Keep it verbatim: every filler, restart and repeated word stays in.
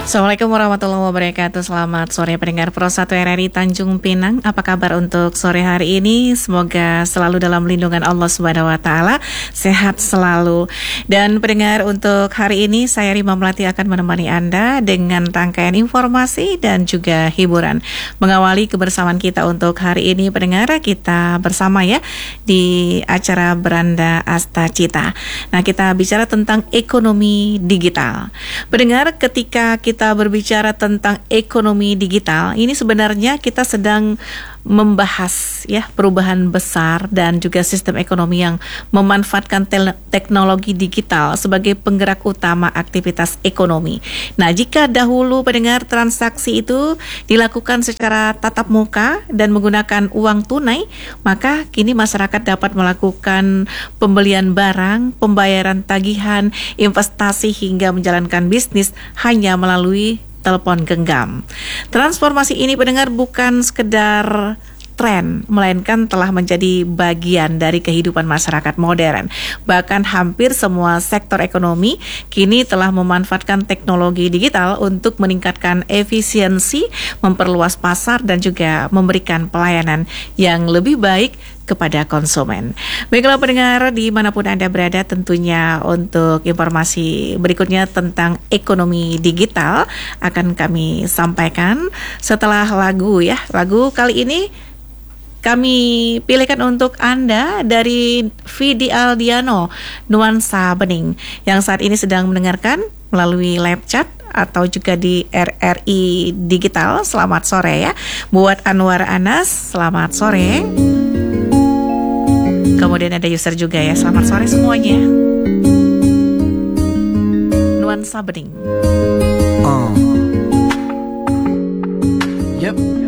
Assalamualaikum warahmatullahi wabarakatuh. Selamat sore pendengar Pro satu R R I Tanjung Pinang. Apa kabar untuk sore hari ini? Semoga selalu dalam lindungan Allah Subhanahu wa taala, sehat selalu. Dan pendengar, untuk hari ini saya Rima Melati akan menemani Anda dengan rangkaian informasi dan juga hiburan. Mengawali kebersamaan kita untuk hari ini, pendengar, kita bersama ya di acara Beranda Asta Cita. Nah, kita bicara tentang ekonomi digital. Pendengar, ketika kita Kita berbicara tentang ekonomi digital, ini sebenarnya kita sedang membahas ya perubahan besar dan juga sistem ekonomi yang memanfaatkan te- teknologi digital sebagai penggerak utama aktivitas ekonomi. Nah, jika dahulu pendengar transaksi itu dilakukan secara tatap muka dan menggunakan uang tunai, maka kini masyarakat dapat melakukan pembelian barang, pembayaran tagihan, investasi hingga menjalankan bisnis hanya melalui telepon genggam. Transformasi ini pendengar bukan sekedar tren, melainkan telah menjadi bagian dari kehidupan masyarakat modern. Bahkan hampir semua sektor ekonomi kini telah memanfaatkan teknologi digital untuk meningkatkan efisiensi, memperluas pasar, dan juga memberikan pelayanan yang lebih baik kepada konsumen. Baiklah pendengar, dimanapun Anda berada, tentunya untuk informasi berikutnya tentang ekonomi digital akan kami sampaikan setelah lagu ya. Lagu kali ini kami pilihkan untuk Anda dari Vidi Aldiano, Nuansa Bening, yang saat ini sedang mendengarkan melalui live chat atau juga di R R I Digital. Selamat sore ya. Buat Anwar Anas, selamat sore. Kemudian ada user juga ya, selamat sore semuanya. Nuansa Bening. Uh. Yep.